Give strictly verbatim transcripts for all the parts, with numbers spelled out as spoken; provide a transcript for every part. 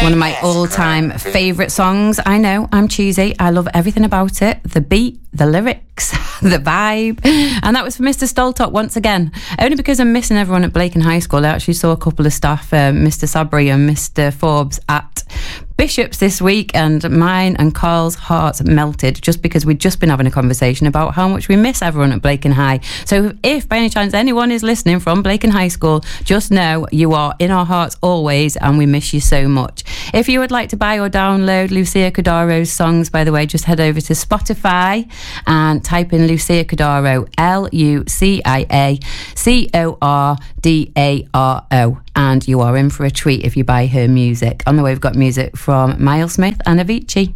One of my all-time favourite songs. I know, I'm cheesy. I love everything about it. The beat, the lyrics, the vibe. And that was for Mister Stoltop once again. Only because I'm missing everyone at Blaken High School. I actually saw a couple of staff, um, Mister Sabri and Mister Forbes, at Bishops this week, and mine and Carl's hearts melted just because we'd just been having a conversation about how much we miss everyone at Blaken High. So if by any chance anyone is listening from Blaken High School, just know you are in our hearts always, and we miss you so much. If you would like to buy or download Lucia Codaro's songs, by the way, just head over to Spotify and type in Lucia Codaro, L U C I A C O R D A R O, and you are in for a treat if you buy her music. On the way, we've got music from Miles Smith and Avicii.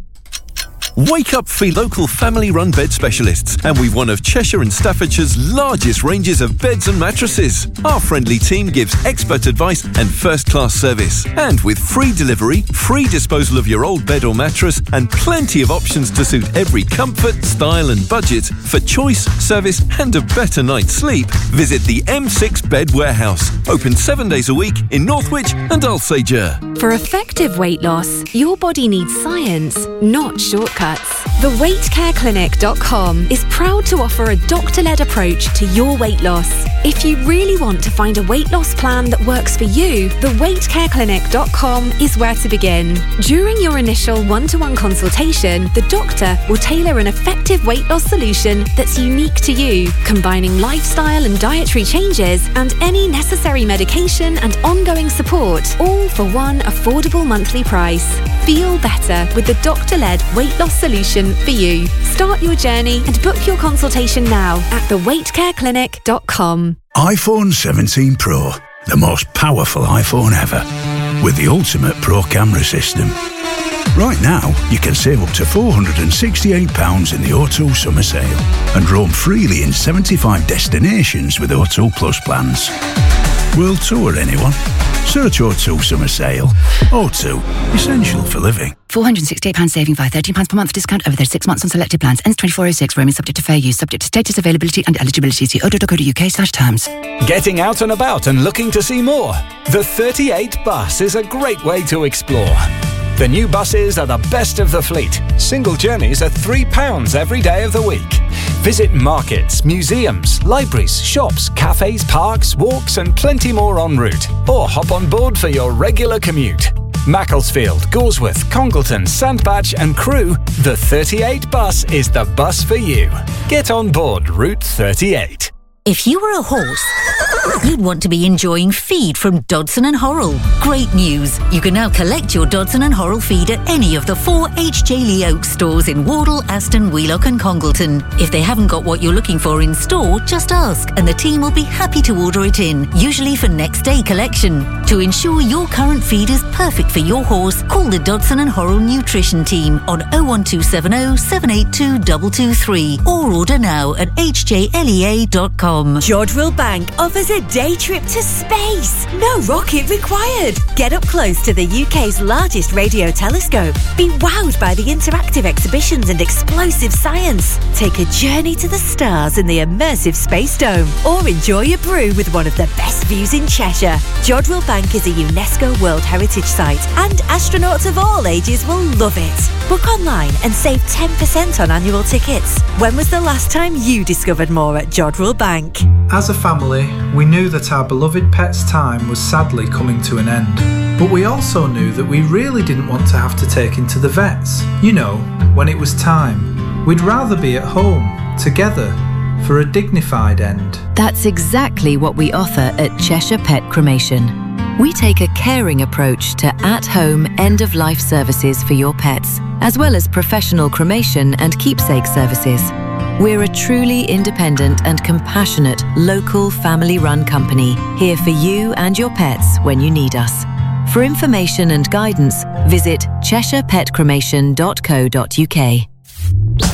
Wake up for local family-run bed specialists, and we've one of Cheshire and Staffordshire's largest ranges of beds and mattresses. Our friendly team gives expert advice and first-class service. And with free delivery, free disposal of your old bed or mattress, and plenty of options to suit every comfort, style and budget, for choice, service and a better night's sleep, visit the M six Bed Warehouse. Open seven days a week in Northwich and Alsager. For effective weight loss, your body needs science, not shortcuts. the weight care clinic dot com is proud to offer a doctor-led approach to your weight loss. If you really want to find a weight loss plan that works for you, the weight care clinic dot com is where to begin. During your initial one-to-one consultation, the doctor will tailor an effective weight loss solution that's unique to you, combining lifestyle and dietary changes and any necessary medication and ongoing support, all for one affordable monthly price. Feel better with the doctor-led weight loss solution for you. Start your journey and book your consultation now at the weight care clinic dot com. iPhone seventeen Pro, the most powerful iPhone ever, with the ultimate Pro camera system. Right now, you can save up to four hundred sixty-eight pounds in the O two summer sale and roam freely in seventy-five destinations with O two Plus plans. World tour, anyone? Search O two summer sale. O two, essential for living. four hundred sixty-eight pounds saving via thirteen pounds per month discount over thirty-six months on selected plans. Ends twenty-four oh six. Roaming subject to fair use. Subject to status, availability and eligibility. See odo dot co dot uk slash terms. Getting out and about and looking to see more? The thirty-eight bus is a great way to explore. The new buses are the best of the fleet. Single journeys are three pounds every day of the week. Visit markets, museums, libraries, shops, cafes, parks, walks and plenty more en route. Or hop on board for your regular commute. Macclesfield, Goresworth, Congleton, Sandbach and Crewe, the thirty-eight bus is the bus for you. Get on board Route thirty-eight. If you were a horse, you'd want to be enjoying feed from Dodson and Horrell. Great news! You can now collect your Dodson and Horrell feed at any of the four H J Lee Oaks stores in Wardle, Aston, Wheelock and Congleton. If they haven't got what you're looking for in store, just ask and the team will be happy to order it in, usually for next day collection. To ensure your current feed is perfect for your horse, call the Dodson and Horrell Nutrition Team on oh one two seven oh, seven eight two two two three or order now at h j lea dot com. Jodrell Bank offers a day trip to space. No rocket required. Get up close to the U K's largest radio telescope. Be wowed by the interactive exhibitions and explosive science. Take a journey to the stars in the immersive Space Dome. Or enjoy a brew with one of the best views in Cheshire. Jodrell Bank is a UNESCO World Heritage Site and astronauts of all ages will love it. Book online and save ten percent on annual tickets. When was the last time you discovered more at Jodrell Bank? As a family, we knew that our beloved pet's time was sadly coming to an end. But we also knew that we really didn't want to have to take him to the vets. You know, when it was time. We'd rather be at home, together, for a dignified end. That's exactly what we offer at Cheshire Pet Cremation. We take a caring approach to at-home end-of-life services for your pets, as well as professional cremation and keepsake services. We're a truly independent and compassionate local family-run company, here for you and your pets when you need us. For information and guidance, visit cheshire pet cremation dot co dot uk.